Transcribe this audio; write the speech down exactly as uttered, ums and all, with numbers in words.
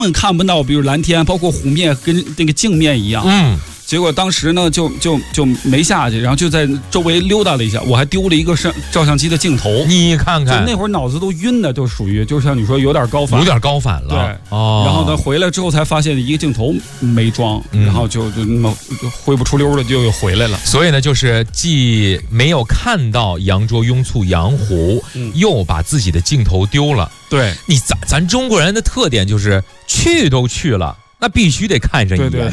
看不到，比如蓝天，包括湖面跟那个镜面一样。 嗯。 结果当时呢，就就就没下去，然后就在周围溜达了一下，我还丢了一个摄照相机的镜头。 你看看， 就那会儿脑子都晕的，就属于就像你说有点高反， 有点高反了。 对， 哦。 然后呢，回来之后才发现一个镜头没装， 嗯、 然后就就那么灰不出溜的就又回来了。 所以呢，就是既没有看到羊卓雍促羊湖，嗯、又把自己的镜头丢了。 对， 你咱咱中国人的特点就是去都去了，那必须得看上一眼。 对对